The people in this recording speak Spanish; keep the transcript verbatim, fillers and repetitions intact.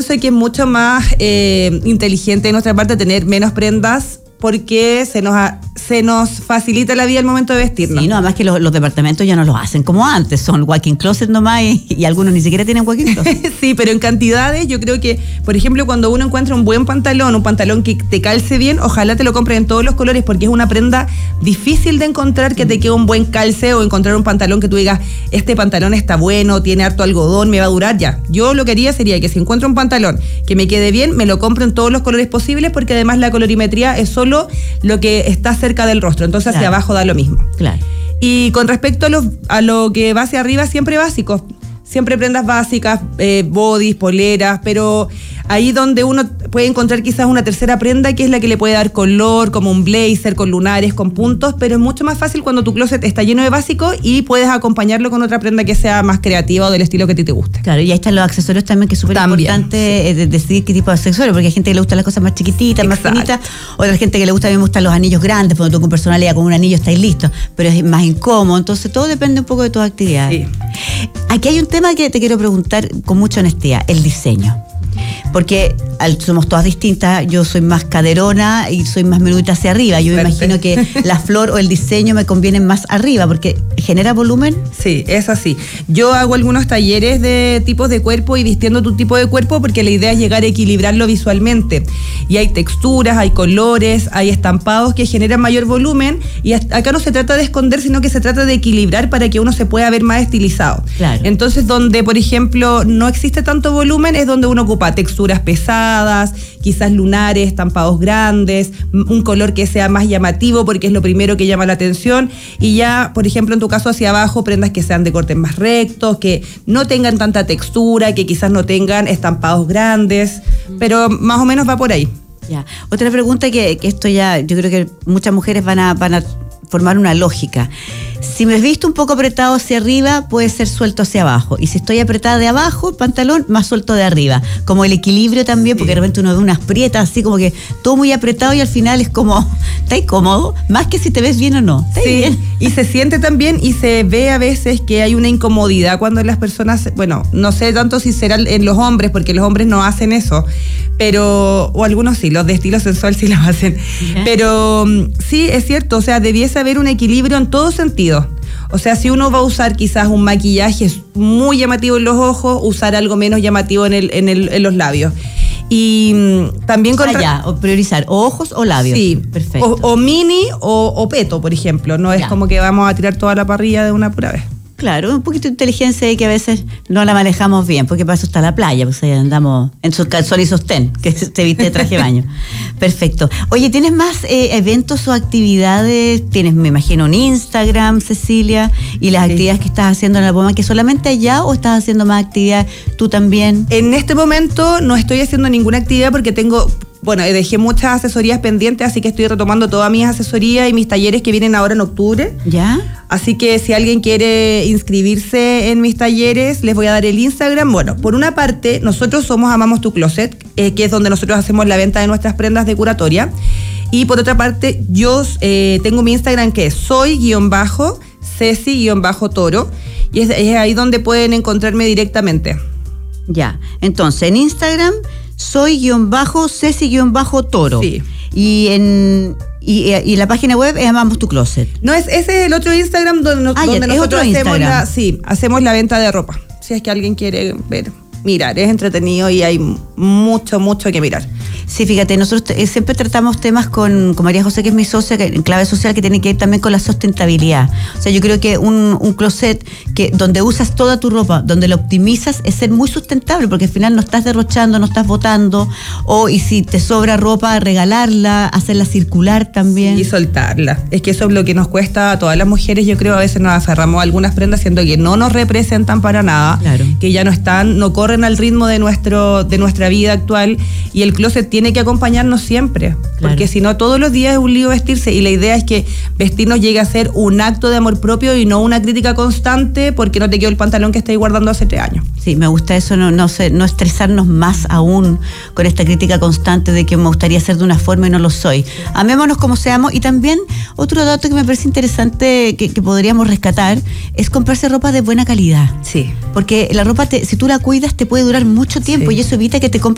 pienso que es mucho más eh, inteligente de nuestra parte tener menos prendas, porque se nos ha, se nos facilita la vida al momento de vestirnos. Sí, no, además que los, los departamentos ya no los hacen como antes, son walk-in closet nomás y, y algunos ni siquiera tienen walk-in closet. Sí, pero en cantidades yo creo que, por ejemplo, cuando uno encuentra un buen pantalón, un pantalón que te calce bien, ojalá te lo compres en todos los colores, porque es una prenda difícil de encontrar que te quede un buen calce, o encontrar un pantalón que tú digas, este pantalón está bueno, tiene harto algodón, me va a durar ya. Yo lo que haría sería que si encuentro un pantalón que me quede bien, me lo compro en todos los colores posibles, porque además la colorimetría es solo lo que está cerca del rostro, entonces claro, hacia abajo da lo mismo. Claro. Y con respecto a, los, a lo que va hacia arriba, siempre básicos, siempre prendas básicas, eh, bodys, poleras, pero ahí donde uno puede encontrar quizás una tercera prenda, que es la que le puede dar color, como un blazer con lunares, con puntos, pero es mucho más fácil cuando tu closet está lleno de básicos y puedes acompañarlo con otra prenda que sea más creativa o del estilo que a ti te guste. Claro, y ahí están los accesorios también, que es súper importante, sí, decidir qué tipo de accesorios, porque hay gente que le gustan las cosas más chiquititas, exacto, más finitas, otra gente que le gusta, a mí me gustan los anillos grandes, cuando tú con personalidad, con un anillo estáis listos, pero es más incómodo, entonces todo depende un poco de tus actividades. Sí. Aquí hay un tema que te quiero preguntar con mucha honestidad, el diseño. Porque al, somos todas distintas, yo soy más caderona y soy más menudita hacia arriba. Yo Suerte. me imagino que la flor o el diseño me convienen más arriba, porque genera volumen. Sí, es así. Yo hago algunos talleres de tipos de cuerpo y vistiendo tu tipo de cuerpo, porque la idea es llegar a equilibrarlo visualmente. Y hay texturas, hay colores, hay estampados que generan mayor volumen, y acá no se trata de esconder, sino que se trata de equilibrar para que uno se pueda ver más estilizado. Claro. Entonces, donde, por ejemplo, no existe tanto volumen, es donde uno ocupa texturas pesadas, quizás lunares, estampados grandes, un color que sea más llamativo, porque es lo primero que llama la atención, y ya, por ejemplo, en tu caso hacia abajo, prendas que sean de cortes más rectos, que no tengan tanta textura, que quizás no tengan estampados grandes, pero más o menos va por ahí. Ya. Otra pregunta que, que esto ya, yo creo que muchas mujeres van a, van a formar una lógica. Si me he visto un poco apretado hacia arriba, puede ser suelto hacia abajo. Y si estoy apretada de abajo, pantalón, más suelto de arriba. Como el equilibrio también, sí, porque de repente uno ve unas prietas así como que todo muy apretado y al final es como, ¿está incómodo? Más que si te ves bien o no. ¿Está sí, bien? Y se siente también y se ve a veces que hay una incomodidad cuando las personas, bueno, no sé tanto si será en los hombres, porque los hombres no hacen eso, pero, o algunos sí, los de estilo sensual sí lo hacen. ¿Eh? Pero sí, es cierto, o sea, debiese haber un equilibrio en todo sentido. O sea, si uno va a usar quizás un maquillaje muy llamativo en los ojos, usar algo menos llamativo en, el, en, el, en los labios. Y mmm, también con... Ah, ya, o priorizar, o ojos o labios. Sí, perfecto. O, o mini o, o peto, por ejemplo. No es ya. como que vamos a tirar toda la parrilla de una pura vez. Claro, un poquito de inteligencia ahí que a veces no la manejamos bien, porque para eso está la playa, pues ahí andamos en su calzón y sostén, que te viste de traje de baño. Perfecto. Oye, ¿tienes más eh, eventos o actividades? Tienes, me imagino, un Instagram, Cecilia, y las sí. actividades que estás haciendo en la Poma, ¿que solamente allá o estás haciendo más actividades tú también? En este momento no estoy haciendo ninguna actividad porque tengo... Bueno, dejé muchas asesorías pendientes, así que estoy retomando todas mis asesorías y mis talleres que vienen ahora en octubre. ¿Ya? Así que si alguien quiere inscribirse en mis talleres, les voy a dar el Instagram. Bueno, por una parte, nosotros somos Amamos Tu Closet, eh, que es donde nosotros hacemos la venta de nuestras prendas de curatoria. Y por otra parte, yo eh, tengo mi Instagram, que es soy-ceci-toro, y es, es ahí donde pueden encontrarme directamente. Ya, entonces en Instagram... soy-ceci-toro. Sí. Y en y, y la página web es Amamos Tu Closet. No, es ese es el otro Instagram donde, ah, donde ya, nosotros es otro hacemos Instagram. la, sí, hacemos la venta de ropa. Si es que alguien quiere ver, mirar, es entretenido y hay mucho, mucho que mirar. Sí, fíjate, nosotros eh, siempre tratamos temas con, con María José, que es mi socia, que, en clave social, que tiene que ir también con la sostenibilidad. O sea, yo creo que un, un closet que donde usas toda tu ropa, donde lo optimizas, es ser muy sustentable, porque al final no estás derrochando, no estás botando, o y si te sobra ropa, regalarla, hacerla circular también. Sí, y soltarla. Es que eso es lo que nos cuesta a todas las mujeres, yo creo, a veces nos aferramos a algunas prendas, siendo que no nos representan para nada, claro, que ya no están, no corren al ritmo de nuestro de nuestra vida actual, y el closet tiene que acompañarnos siempre, claro, porque si no todos los días es un lío vestirse, y la idea es que vestirnos llegue a ser un acto de amor propio y no una crítica constante porque no te quedó el pantalón que estáis guardando hace tres años. Sí, me gusta eso, no, no, sé, no estresarnos más aún con esta crítica constante de que me gustaría ser de una forma y no lo soy. Amémonos como seamos. Y también otro dato que me parece interesante que, que podríamos rescatar es comprarse ropa de buena calidad. Sí. Porque la ropa, te, si tú la cuidas, te puede durar mucho tiempo, sí, y eso evita que te compres